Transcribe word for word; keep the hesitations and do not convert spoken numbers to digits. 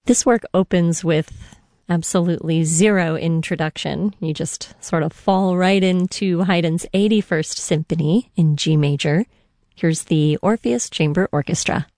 This work opens with absolutely zero introduction. You just sort of fall right into Haydn's eighty-first Symphony in G major. Here's the Orpheus Chamber Orchestra.